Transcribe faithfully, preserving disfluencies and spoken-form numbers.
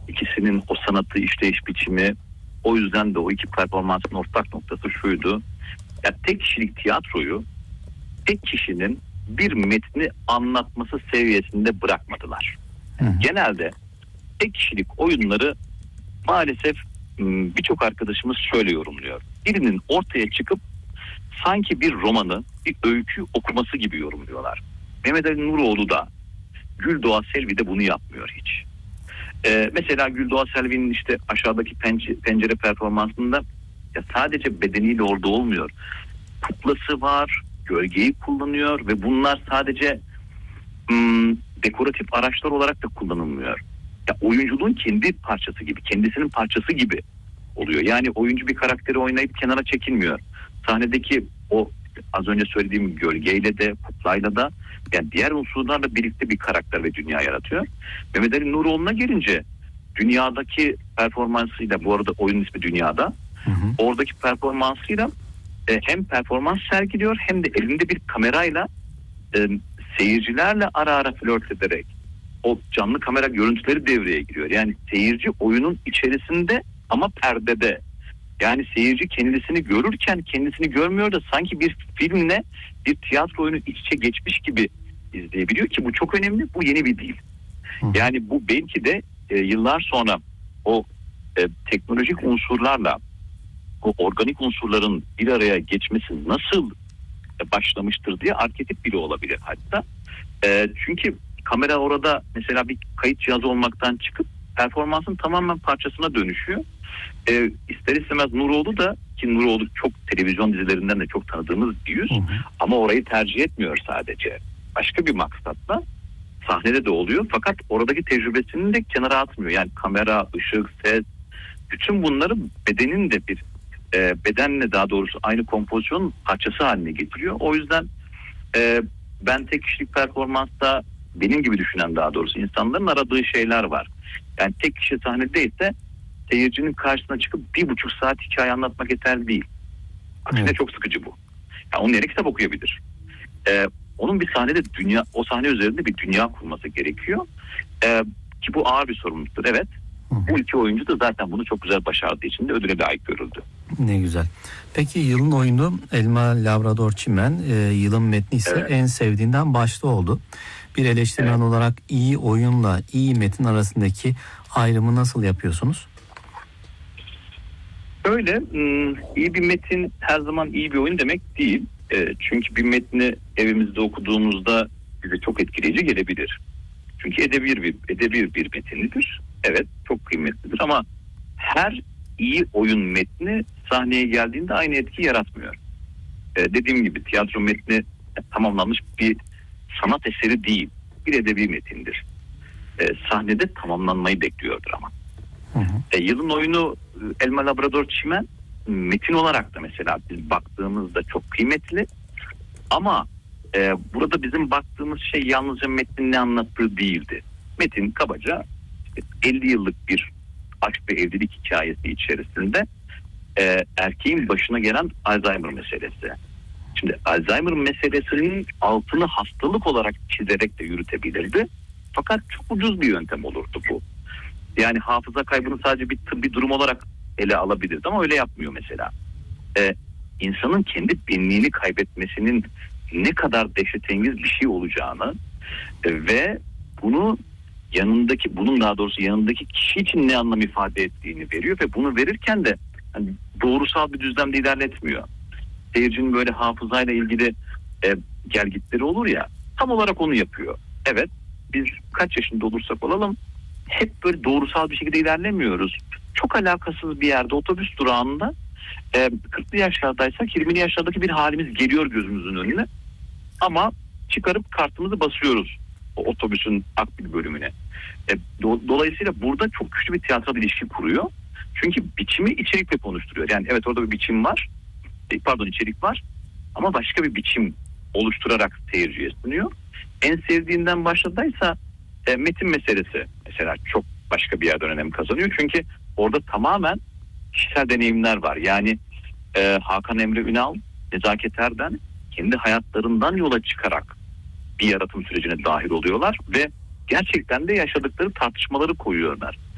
İkisinin o sanatı, işleyiş biçimi, o yüzden de o iki performansın ortak noktası şuydu. Ya tek kişilik tiyatroyu tek kişinin bir metni anlatması seviyesinde bırakmadılar. Hı hı. Genelde tek kişilik oyunları maalesef birçok arkadaşımız şöyle yorumluyor. Birinin ortaya çıkıp sanki bir romanı, bir öykü okuması gibi yorumluyorlar. Mehmet Ali Nuroğlu da, Güldoğa Selvi de bunu yapmıyor hiç. Ee, mesela Güldoğa Selvi'nin işte aşağıdaki pencere, pencere performansında ya sadece bedeniyle orada olmuyor. Kuklası var, gölgeyi kullanıyor ve bunlar sadece hmm, dekoratif araçlar olarak da kullanılmıyor. Ya oyunculuğun kendi parçası gibi, kendisinin parçası gibi oluyor. Yani oyuncu bir karakteri oynayıp kenara çekilmiyor. Sahnedeki o az önce söylediğim gölgeyle de, kuklayla da, yani diğer unsurlarla birlikte bir karakter ve dünya yaratıyor. Mehmet Ali Nuroğlu'na gelince dünyadaki performansıyla, bu arada oyunun ismi Dünyada, Hı hı. oradaki performansıyla e, hem performans sergiliyor hem de elinde bir kamerayla e, seyircilerle ara ara flört ederek o canlı kamera görüntüleri devreye giriyor. Yani seyirci oyunun içerisinde ama perdede. Yani seyirci kendisini görürken kendisini görmüyor da sanki bir filmle bir tiyatro oyunu iç içe geçmiş gibi izleyebiliyor ki bu çok önemli. Bu yeni bir dil. Yani bu belki de e, yıllar sonra o e, teknolojik unsurlarla o organik unsurların bir araya geçmesi nasıl e, başlamıştır diye arketip bile olabilir hatta. E, çünkü kamera orada mesela bir kayıt cihazı olmaktan çıkıp performansın tamamen parçasına dönüşüyor. E, ister istemez Nuroğlu da, ki Nuroğlu çok televizyon dizilerinden de çok tanıdığımız bir yüz, hı hı. ama orayı tercih etmiyor sadece. Başka bir maksatla sahnede de oluyor fakat oradaki tecrübesini de kenara atmıyor. Yani kamera, ışık, ses, bütün bunları bedenin de bir e, bedenle daha doğrusu aynı kompozisyonun parçası haline getiriyor. O yüzden e, ben tek kişilik performansta benim gibi düşünen daha doğrusu insanların aradığı şeyler var. Yani tek kişi sahnedeyse seyircinin karşısına çıkıp bir buçuk saat hikaye anlatmak yeterli değil. Aksine evet. çok sıkıcı bu. Yani onun yerine kitap okuyabilir. Ee, onun bir sahnede dünya, o sahne üzerinde bir dünya kurması gerekiyor. Ee, ki bu ağır bir sorumluluktur. Evet. Hı. Bu iki oyuncu da zaten bunu çok güzel başardığı için de ödüle layık görüldü. Ne güzel. Peki yılın oyunu Elma Labrador Çimen, e, yılın metni ise evet. en sevdiğinden başta oldu. Bir eleştirmen evet. olarak iyi oyunla iyi metin arasındaki ayrımı nasıl yapıyorsunuz? Öyle, iyi bir metin her zaman iyi bir oyun demek değil. Çünkü bir metni evimizde okuduğumuzda bize çok etkileyici gelebilir. Çünkü edebi bir, edebi bir metinlidir. Evet, çok kıymetlidir ama her iyi oyun metni sahneye geldiğinde aynı etki yaratmıyor. Dediğim gibi tiyatro metni tamamlanmış bir sanat eseri değil, bir edebi metindir. Sahnede tamamlanmayı bekliyordur ama. Hı hı. E, yılın oyunu Elma Labrador Çimen metin olarak da mesela biz baktığımızda çok kıymetli ama e, burada bizim baktığımız şey yalnızca metnin ne anlattığı değildi. Metin kabaca işte elli yıllık bir aşk ve evlilik hikayesi içerisinde e, erkeğin başına gelen Alzheimer meselesi. Şimdi Alzheimer meselesinin altını hastalık olarak çizerek de yürütebilirdi. Fakat çok ucuz bir yöntem olurdu bu. Yani hafıza kaybını sadece bir tıbbi durum olarak ele alabilirdi ama öyle yapmıyor mesela. Ee, insanın kendi benliğini kaybetmesinin ne kadar dehşetengiz bir şey olacağını e, ve bunu yanındaki, bunun daha doğrusu yanındaki kişi için ne anlam ifade ettiğini veriyor ve bunu verirken de hani, doğrusal bir düzlemde ilerletmiyor. Seyircinin böyle hafızayla ilgili e, gelgitleri olur ya, tam olarak onu yapıyor. Evet, biz kaç yaşında olursak olalım hep böyle doğrusal bir şekilde ilerlemiyoruz. Çok alakasız bir yerde otobüs durağında e, kırklı yaşlardaysak yirmili yaşlardaki bir halimiz geliyor gözümüzün önüne. Ama çıkarıp kartımızı basıyoruz o otobüsün akbil bölümüne. E, do, dolayısıyla burada çok güçlü bir tiyatral ilişki kuruyor. Çünkü biçimi içerikle konuşturuyor. Yani evet orada bir biçim var. E, pardon içerik var. Ama başka bir biçim oluşturarak seyirciye sunuyor. En sevdiğinden başladıysa e, metin meselesi mesela çok başka bir yerden önem kazanıyor. Çünkü orada tamamen kişisel deneyimler var. Yani e, Hakan Emre Ünal, Nezaket Erden kendi hayatlarından yola çıkarak bir yaratım sürecine dahil oluyorlar ve gerçekten de yaşadıkları tartışmaları koyuyorlar.